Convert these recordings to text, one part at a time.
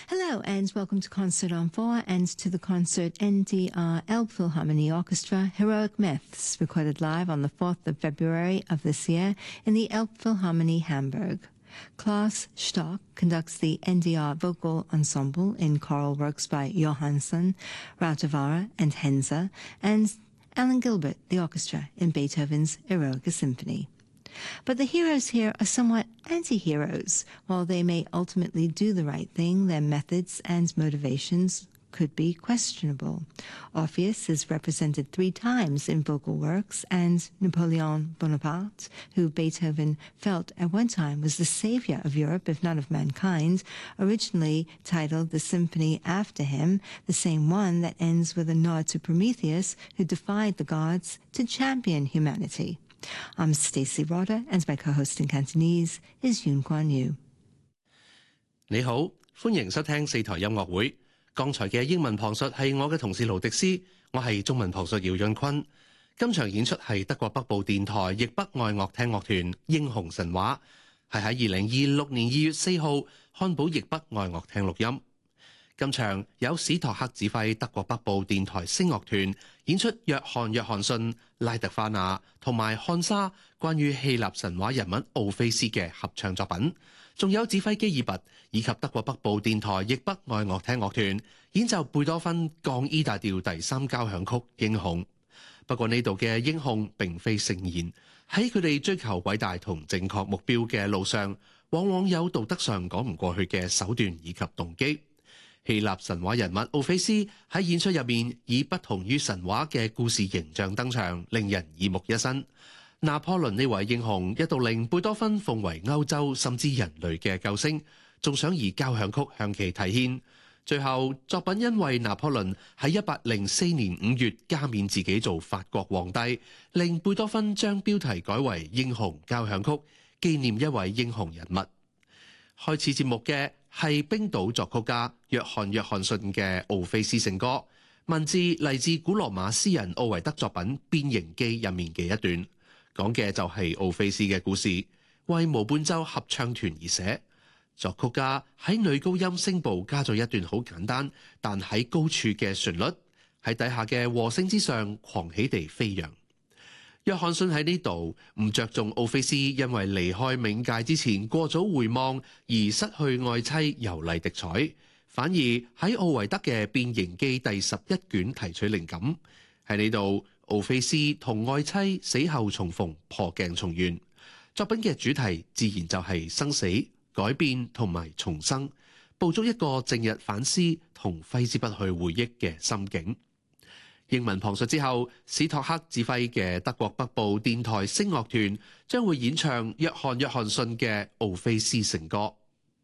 Hello and welcome to Concert on 4 and to the concert NDR Elbphilharmonie Orchestra Heroic Myths, recorded live on the 4th of February of this year in the Elbphilharmonie Hamburg. Klaus Stock conducts the NDR Vocal Ensemble in choral works by Johansson, Rautavaara and Henze, and Alan Gilbert, the orchestra, in Beethoven's Eroica Symphony. But the heroes here are somewhat anti-heroes. While they may ultimately do the right thing, their methods and motivations could be questionable. Orpheus is represented 3 times in vocal works, and Napoleon Bonaparte, who Beethoven felt at one time was the savior of Europe, if not of mankind, originally titled the symphony after him, the same one that ends with a nod to Prometheus, who defied the gods to champion humanity. I'm Stacey Roder, and my co-host in Cantonese is Yun Kuan Yu. 你好，歡迎收聽4台音樂會。剛才嘅英文旁述係我嘅同事盧迪斯，我係中文旁述姚潤坤。今場演出係德國北部電台譯北愛樂廳樂團英雄神話，係喺2026年2月4號漢堡譯北愛樂廳錄音。今場有史托克指揮德國北部電台聲樂團演出約翰約翰遜、拉特花納同埋漢莎關於希臘神話人物奧菲斯嘅合唱作品，仲有指揮基爾拔以及德國北部電台譯北愛樂廳樂團演奏貝多芬降 E 大調第3交響曲英雄。不過呢度嘅英雄並非聖賢，喺佢哋追求偉大同正確目標嘅路上，往往有道德上講唔過去嘅手段以及動機。希臘神話人物奧菲斯喺演出入面以不同於神話嘅故事形象登場，令人耳目一新。拿破崙呢位英雄一度令貝多芬奉為歐洲甚至人類嘅救星，仲想以交響曲向其提獻。最後作品因為拿破崙喺1804年5月加冕自己做法國皇帝，令貝多芬將標題改為英雄交響曲，紀念一位英雄人物。開始節目嘅係冰島作曲家約翰約翰遜嘅奧菲斯聖歌，文字嚟自古羅馬詩人奧維德作品《變形記》入面嘅一段，講嘅就係奧菲斯嘅故事，為無伴奏合唱團而寫。作曲家喺女高音聲部加咗一段好簡單但喺高處嘅旋律，喺底下嘅和聲之上狂喜地飛揚。約翰遜喺呢度唔着重奧菲斯因為離開冥界之前過早回望而失去愛妻尤麗迪彩，反而喺奧維德嘅《變形記》第11卷提取靈感。喺呢度，奧菲斯同愛妻死後重逢，破鏡重圓。作品嘅主題自然就係生死、改變同埋重生，捕捉一個正日反思同揮之不去回憶嘅心境。英文旁述之後，史托克指揮嘅德國北部電台聲樂團將會演唱約翰約翰遜嘅奧菲斯聖歌。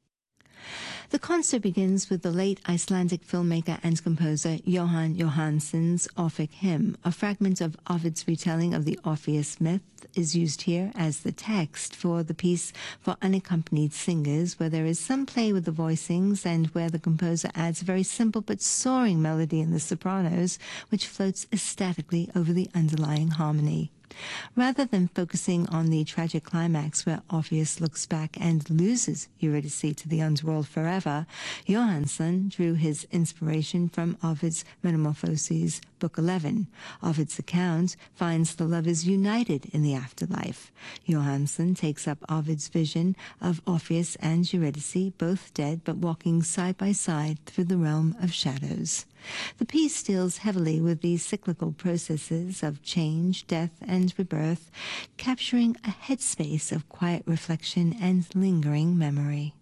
The concert begins with the late Icelandic filmmaker and composer Jóhann Jóhannsson's Orphic Hymn. A fragment of Ovid's retelling of the Orpheus myth is used here as the text for the piece for unaccompanied singers, where there is some play with the voicings and where the composer adds a very simple but soaring melody in the sopranos, which floats ecstatically over the underlying harmony. Rather than focusing on the tragic climax where Orpheus looks back and loses Eurydice to the underworld forever, Johansson drew his inspiration from Ovid's Metamorphoses, Book 11. Ovid's account finds the lovers united in the afterlife. Johansson takes up Ovid's vision of Orpheus and Eurydice, both dead but walking side by side through the realm of shadows. The piece deals heavily with the cyclical processes of change, death, and rebirth, capturing a headspace of quiet reflection and lingering memory.